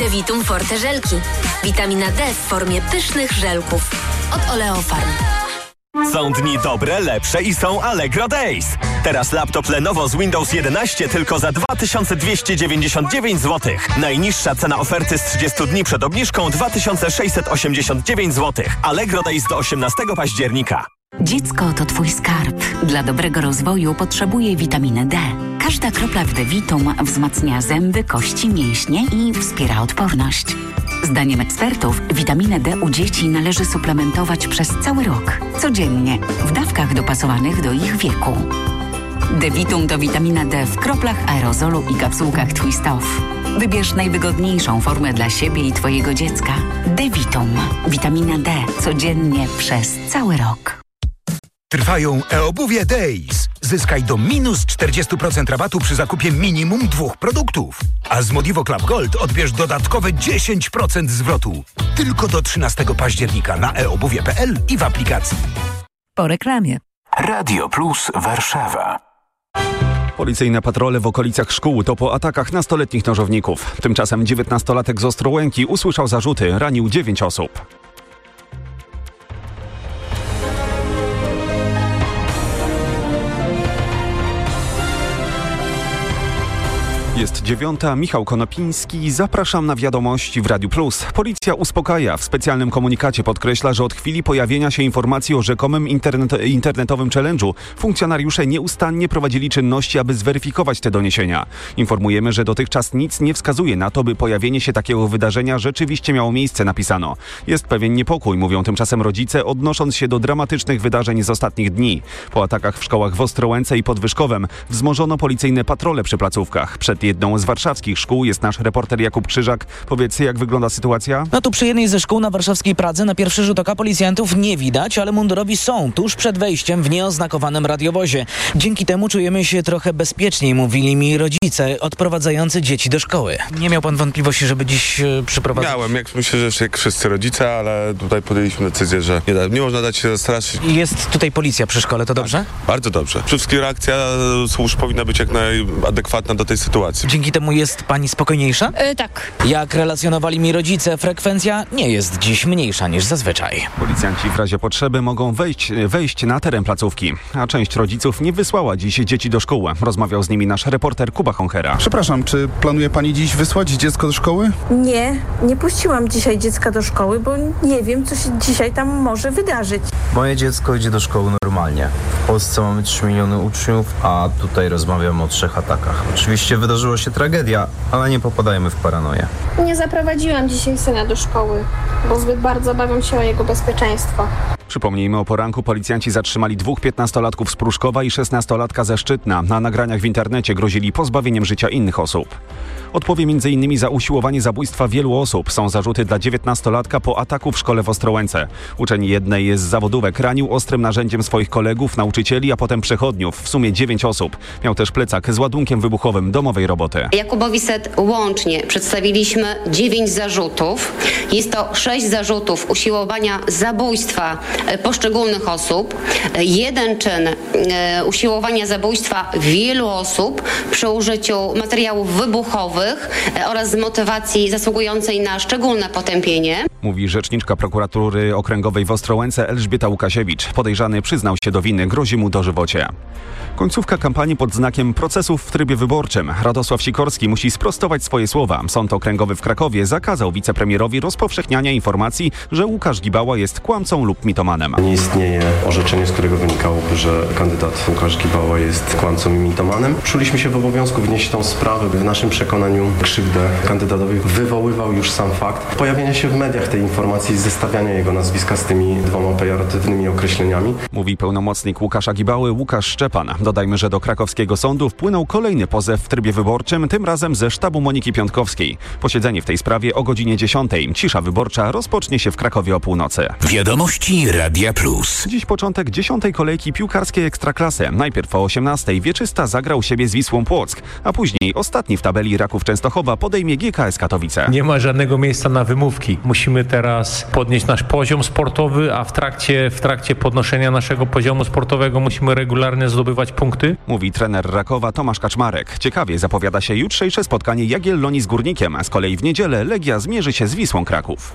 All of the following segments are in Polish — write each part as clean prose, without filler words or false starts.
Devitum Forte żelki. Witamina D w formie pysznych żelków. Od Oleofarm. Są dni dobre, lepsze i są Allegro Days. Teraz laptop Lenovo z Windows 11 tylko za 2299 zł. Najniższa cena oferty z 30 dni przed obniżką 2689 zł. Allegro Days do 18 października. Dziecko to twój skarb. Dla dobrego rozwoju potrzebuje witaminy D. Każda kropla w Devitum wzmacnia zęby, kości, mięśnie i wspiera odporność. Zdaniem ekspertów witaminę D u dzieci należy suplementować przez cały rok. Codziennie, w dawkach dopasowanych do ich wieku. Devitum to witamina D w kroplach aerozolu i kapsułkach Twist Off. Wybierz najwygodniejszą formę dla siebie i twojego dziecka. Devitum. Witamina D. Codziennie przez cały rok. Trwają e-obuwie Days. Zyskaj do minus 40% rabatu przy zakupie minimum 2 produktów. A z Modivo Club Gold odbierz dodatkowe 10% zwrotu. Tylko do 13 października na eobuwie.pl i w aplikacji. Po reklamie. Radio Plus Warszawa. Policyjne patrole w okolicach szkół to po atakach nastoletnich nożowników. Tymczasem 19-latek z Ostrołęki usłyszał zarzuty, ranił 9 osób. Jest 9:00, Michał Konopiński. Zapraszam na wiadomości w Radiu Plus. Policja uspokaja. W specjalnym komunikacie podkreśla, że od chwili pojawienia się informacji o rzekomym internetowym challenge'u funkcjonariusze nieustannie prowadzili czynności, aby zweryfikować te doniesienia. Informujemy, że dotychczas nic nie wskazuje na to, by pojawienie się takiego wydarzenia rzeczywiście miało miejsce, napisano. Jest pewien niepokój, mówią tymczasem rodzice, odnosząc się do dramatycznych wydarzeń z ostatnich dni. Po atakach w szkołach w Ostrołęce i Podwyżkowem wzmożono policyjne patrole przy placówkach. Przed jedną z warszawskich szkół jest nasz reporter Jakub Krzyżak. Powiedz, jak wygląda sytuacja? No tu przy jednej ze szkół na warszawskiej Pradze na pierwszy rzut oka policjantów nie widać, ale mundurowi są tuż przed wejściem w nieoznakowanym radiowozie. Dzięki temu czujemy się trochę bezpieczniej, mówili mi rodzice odprowadzający dzieci do szkoły. Nie miał pan wątpliwości, żeby dziś przyprowadzić? Miałem, myślę, że jak wszyscy rodzice, ale tutaj podjęliśmy decyzję, że nie można dać się zastraszyć. Jest tutaj policja przy szkole, to dobrze? Bardzo dobrze. Przede wszystkim reakcja służb powinna być jak najadekwatna do tej sytuacji. Dzięki temu jest pani spokojniejsza? Tak. Jak relacjonowali mi rodzice, frekwencja nie jest dziś mniejsza niż zazwyczaj. Policjanci w razie potrzeby mogą wejść na teren placówki, a część rodziców nie wysłała dziś dzieci do szkoły. Rozmawiał z nimi nasz reporter Kuba Honchera. Przepraszam, czy planuje pani dziś wysłać dziecko do szkoły? Nie puściłam dzisiaj dziecka do szkoły, bo nie wiem, co się dzisiaj tam może wydarzyć. Moje dziecko idzie do szkoły normalnie. W Polsce mamy 3 miliony uczniów, a tutaj rozmawiamy o 3 atakach. Oczywiście wydarzyła się tragedia, ale nie popadajmy w paranoję. Nie zaprowadziłam dzisiaj syna do szkoły, bo zbyt bardzo obawiam się o jego bezpieczeństwo. Przypomnijmy, o poranku policjanci zatrzymali 2 15-latków z Pruszkowa i 16-latka ze Szczytna. Na nagraniach w internecie grozili pozbawieniem życia innych osób. Odpowie m.in. za usiłowanie zabójstwa wielu osób. Są zarzuty dla 19-latka po ataku w szkole w Ostrołęce. Uczeń jednej z zawodówek ranił ostrym narzędziem swoich kolegów, nauczycieli, a potem przechodniów. W sumie 9 osób. Miał też plecak z ładunkiem wybuchowym domowej roboty. Jakubowi Set łącznie przedstawiliśmy 9 zarzutów. Jest to 6 zarzutów usiłowania zabójstwa poszczególnych osób. 1 czyn usiłowania zabójstwa wielu osób przy użyciu materiałów wybuchowych oraz z motywacji zasługującej na szczególne potępienie. Mówi rzeczniczka prokuratury okręgowej w Ostrołęce Elżbieta Łukasiewicz. Podejrzany przyznał się do winy, grozi mu dożywocie. Końcówka kampanii pod znakiem procesów w trybie wyborczym. Radosław Sikorski musi sprostować swoje słowa. Sąd okręgowy w Krakowie zakazał wicepremierowi rozpowszechniania informacji, że Łukasz Gibała jest kłamcą lub mitomanem. Nie istnieje orzeczenie, z którego wynikałoby, że kandydat Łukasz Gibała jest kłamcą i mitomanem. Czuliśmy się w obowiązku wnieść tą sprawę, by w naszym przekonaniu krzywdę kandydatowi wywoływał już sam fakt pojawienia się w mediach tej informacji i zestawiania jego nazwiska z tymi 2 pejoratywnymi określeniami. Mówi pełnomocnik Łukasza Gibały Łukasz Szczepan. Dodajmy, że do krakowskiego sądu wpłynął kolejny pozew w trybie wyborczym, tym razem ze sztabu Moniki Piątkowskiej. Posiedzenie w tej sprawie o godzinie 10. Cisza wyborcza rozpocznie się w Krakowie o północy. Wiadomości Radia Plus. Dziś początek 10. kolejki piłkarskiej Ekstraklasy. Najpierw o 18. Wieczysta zagra u siebie z Wisłą Płock, a później ostatni w tabeli Raków Częstochowa podejmie GKS Katowice. Nie ma żadnego miejsca na wymówki. Musimy musimy teraz podnieść nasz poziom sportowy, a w trakcie podnoszenia naszego poziomu sportowego musimy regularnie zdobywać punkty. Mówi trener Rakowa Tomasz Kaczmarek. Ciekawie zapowiada się jutrzejsze spotkanie Jagiellonii z Górnikiem, a z kolei w niedzielę Legia zmierzy się z Wisłą Kraków.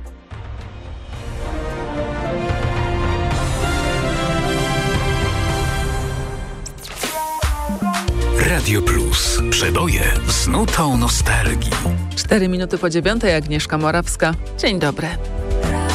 Radio Plus. Przeboje z nutą nostalgii. 4 minuty po 9:00, Agnieszka Morawska. Dzień dobry.